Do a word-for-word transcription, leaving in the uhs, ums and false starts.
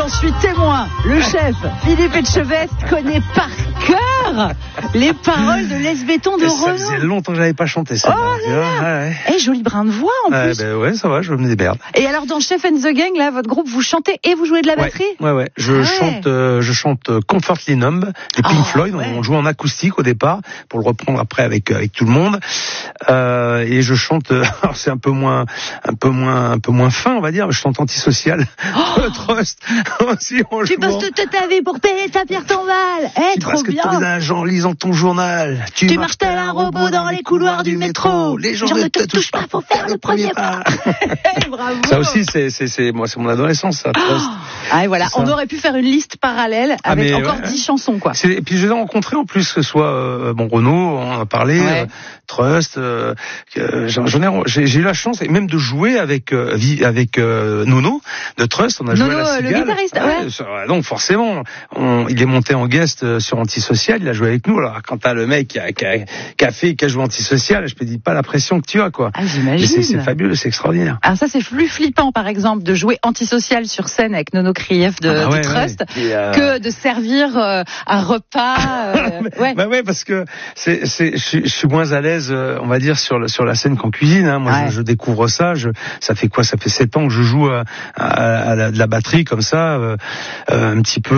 j'en suis témoin. Le chef, Philippe Etchebest, connaît par cœur les paroles de Laisse Béton de Et Renaud. ça faisait longtemps que j'avais pas chanté ça. Oh là là. Ouais, ouais. Eh, joli brin de voix en Ouais, plus. ben ouais, ça va, je me déberde. Et alors dans Chef and the Gang, là, votre groupe, vous chantez et vous jouez de la batterie? Ouais, ouais, ouais. Je Ah ouais. chante, euh, je chante euh, Comfortably Numb de Pink Oh, Floyd. ouais. On joue en acoustique au départ pour le reprendre après avec avec tout le monde. Euh, et je chante. Euh, alors c'est un peu moins, un peu moins, un peu moins fin, on va dire. Je chante Antisocial. Oh. Trust aussi en Tu jouant. passes toute ta vie pour payer ta pierre ton mal. Eh, trop Parce que bien. ton argent en lisant ton journal. Tu, Tu marches tel un robot dans les couloirs du métro. Les gens Genre, ne te touchent pas, faut faire le premier pas. Eh, bravo. Ça aussi, c'est, c'est, c'est, moi, c'est mon adolescence, ça. Trust. Ah, et voilà. C'est ça. On aurait pu faire une liste parallèle Ah, avec mais encore ouais. dix chansons, quoi. C'est, et puis je les ai rencontrés en plus, que ce soit euh, bon Renaud, on en a parlé, Ouais. euh, Trust, euh, euh, j'en, j'en ai, j'ai, j'ai eu la chance et même de jouer avec euh, vi- avec euh, Nono de Trust, on a Nono, joué à la euh, le Cigale. guitariste, ouais. ça- donc forcément, on, il est monté en guest euh, sur Antisocial, il a joué avec nous. Alors quand t'as le mec qui a, qui a, qui a fait, qui a joué Antisocial, je te dis pas la pression que tu as, quoi. Ah, Mais j'imagine. c'est, c'est fabuleux, c'est extraordinaire. Alors ça, c'est plus flippant, par exemple, de jouer Antisocial sur scène avec Nono Krief de, Ah bah ouais, de Trust, ouais. Et, euh, que de servir euh, un repas. euh, ouais. Bah ouais, parce que c'est, c'est, je, suis- je suis moins à l'aise, euh, on va dire, sur le, sur la scène qu'en cuisine. Hein. Moi, Ouais. je, je découvre ça. Je, ça fait quoi? Ça fait sept ans que je joue à, à, à la, de la batterie comme ça, euh, euh, un petit peu.